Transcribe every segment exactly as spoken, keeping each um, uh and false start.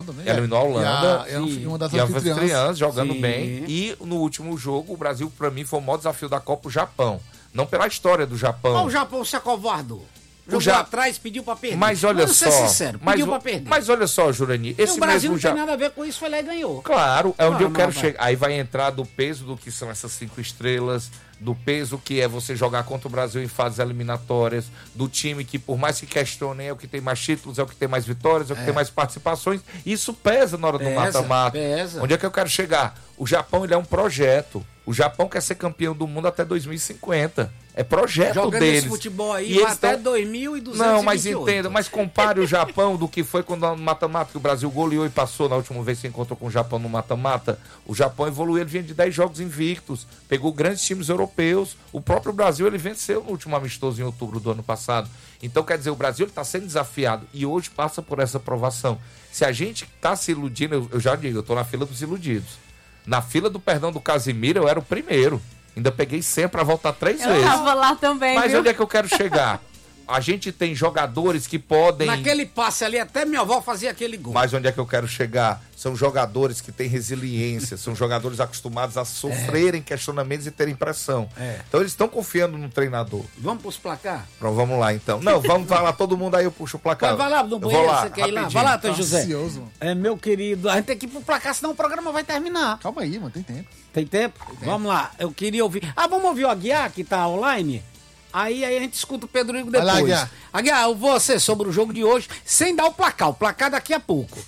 também. Eliminou a Holanda. E, a, e uma das e anfitriãs. anfitriãs jogando Sim. bem. E no último jogo, o Brasil, pra mim, foi o maior desafio da Copa, o Japão. Não pela história do Japão. Mas o Japão se acovardou. Jogou Já... atrás, pediu pra perder. Mas olha Vamos só. ser sincero, mas, pediu pra perder. Mas olha só, Jurani. Esse o Brasil mesmo não ja... tem nada a ver com isso, foi lá e ganhou. Claro, é onde Ah, eu quero vai. chegar. Aí vai entrar do peso do que são essas cinco estrelas, do peso que é você jogar contra o Brasil em fases eliminatórias, do time que, por mais que questionem, é o que tem mais títulos, é o que tem mais vitórias, é o que É. tem mais participações. Isso pesa na hora do Pesa, mata-mata. pesa. Onde é que eu quero chegar? O Japão, ele é um projeto. O Japão quer ser campeão do mundo até dois mil e cinquenta. É projeto Jogando deles. esse futebol aí, E vai eles até tão- dois mil e duzentos e vinte e oito. Não, mas entenda, mas compare o Japão do que foi quando no mata-mata, que o Brasil goleou e passou na última vez que se encontrou com o Japão no mata-mata. O Japão evoluiu, ele vinha de dez jogos invictos, pegou grandes times europeus. O próprio Brasil, ele venceu no último amistoso em outubro do ano passado. Então, quer dizer, o Brasil está sendo desafiado e hoje passa por essa provação. Se a gente está se iludindo, eu, eu já digo, eu estou na fila dos iludidos. Na fila do perdão do Casimiro, eu era o primeiro. Ainda peguei senha para voltar três Eu vezes. tava lá também, Mas viu? onde é que eu quero chegar? A gente tem jogadores que podem... Naquele passe ali, até minha avó fazia aquele gol. Mas onde é que eu quero chegar? São jogadores que têm resiliência, são jogadores acostumados a sofrerem questionamentos e terem pressão. É. Então eles estão confiando no treinador. Vamos pros placar? Pronto, vamos lá então. Não, vamos falar todo mundo aí, eu puxo o placar. Vai lá no Eu vou banheiro, lá, você quer ir lá? rapidinho. Vai lá, Tão Tá José. ansioso, mano. É, meu querido, a gente tem que ir pro placar, senão o programa vai terminar. Calma aí, mano, tem tempo. Tem tempo? Vamos lá, eu queria ouvir. Ah, vamos ouvir o Aguiar, que tá online? Aí, aí a gente escuta o Pedro Igor Vai depois. lá, Aguiar. Aguiar, eu vou ser sobre o jogo de hoje, sem dar o placar. O placar daqui a pouco.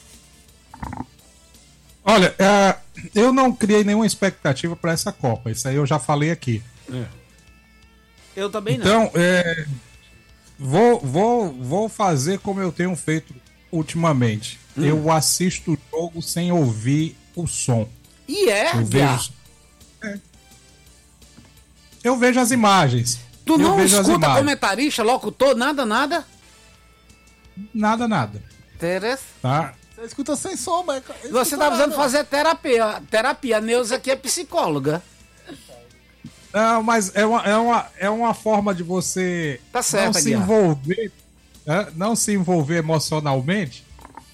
Olha, é, eu não criei nenhuma expectativa para essa Copa. Isso aí eu já falei aqui. Eu também não. Então, é, vou, vou, vou fazer como eu tenho feito ultimamente. Hum. Eu assisto o jogo sem ouvir o som. E é, Eu Aguiar. vejo, é. eu vejo as imagens. Tu eu não vejo as escuta imagens. comentarista, locutor, nada, nada? Nada, nada. Interessante. Tá? Você escuta sem som, mas... Você tá precisando fazer terapia. Terapia. A Neuza aqui é psicóloga. Não, mas é uma, é uma, é uma forma de você Tá certo, não se Aguiar. envolver, né? Não se envolver emocionalmente.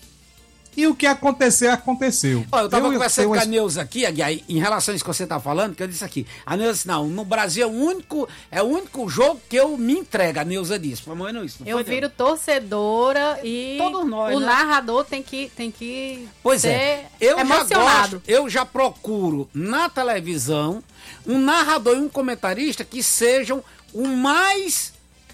E o que acontecer, aconteceu. Ó, eu tava conversando tenho com a uma- Neuza aqui, Aguiar, em relação a isso que você tá falando, que eu disse aqui. A Neuza disse, não, no Brasil é o único, é o único jogo que eu me entrego, a Neuza disse. Foi mais ou menos isso, não Eu foi, viro Neuza? torcedora e Todos nós, o né? narrador tem que, tem que Pois ser é, eu já emocionado. gosto, eu já procuro na televisão um narrador e um comentarista que sejam o mais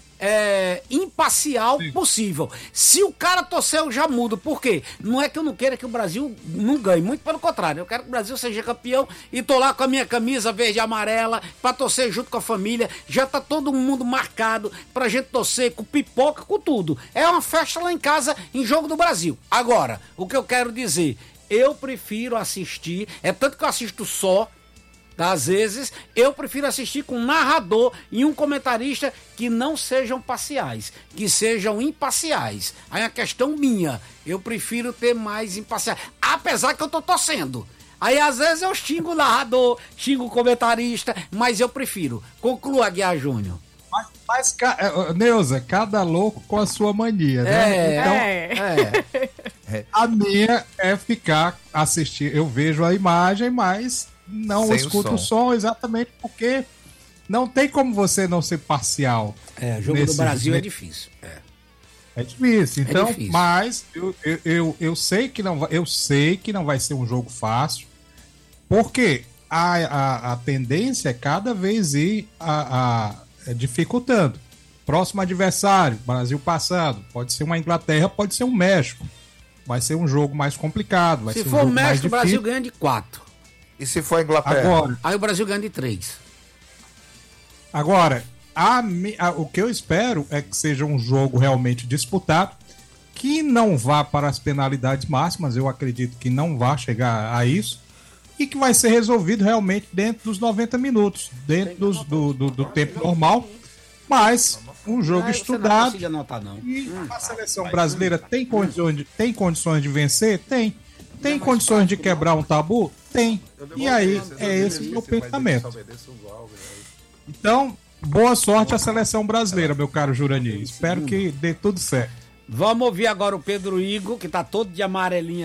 é, imparcial possível. Se o cara torcer, eu já mudo. Por quê? Não é que eu não queira que o Brasil não ganhe, muito pelo contrário. Eu quero que o Brasil seja campeão e tô lá com a minha camisa verde e amarela pra torcer junto com a família. Já tá todo mundo marcado pra gente torcer com pipoca, com tudo. É uma festa lá em casa em Jogo do Brasil. Agora, o que eu quero dizer, eu prefiro assistir, é tanto que eu assisto só, às vezes, eu prefiro assistir com um narrador e um comentarista que não sejam parciais, que sejam imparciais. Aí é uma questão minha. Eu prefiro ter mais imparciais. Apesar que eu tô torcendo. Aí às vezes eu xingo o narrador, xingo o comentarista, mas eu prefiro. Conclua, Aguiar Júnior. Mas, mas ca- eh, Neuza, cada louco com a sua mania, né? É, Então, É. É. a minha é ficar, assistir. Eu vejo a imagem, mas não Sem o escuto som. o som exatamente porque não tem como você não ser parcial. É, Jogo Nesse- do Brasil é ne- difícil. É. É difícil. Então, difícil. mas eu, eu, eu, eu sei que não vai, eu sei que não vai ser um jogo fácil, porque a, a, a tendência é cada vez ir a, a- é, dificultando. Próximo adversário, Brasil passado, pode ser uma Inglaterra, pode ser um México. Vai ser um jogo mais complicado. Vai Se ser um for o jogo mais México, o Brasil difícil. ganha de quatro. E se for a Inglaterra? Agora, Aí o Brasil ganha de três. Agora, a mi- a- o que eu espero é que seja um jogo realmente disputado, que não vá para as penalidades máximas, eu acredito que não vai chegar a isso, e que vai ser resolvido realmente dentro dos noventa minutos, dentro dos- do, do, do tempo normal, mas um jogo Aí você não estudado. consegue anotar, não. E a seleção brasileira tem condições de, tem condições de vencer? Tem. Tem condições de quebrar um tabu? Tem. E aí, é esse o meu pensamento. Então, boa sorte à seleção brasileira, meu caro Jurani. Espero que dê tudo certo. Vamos ouvir agora o Pedro Igor, que tá todo de amarelinho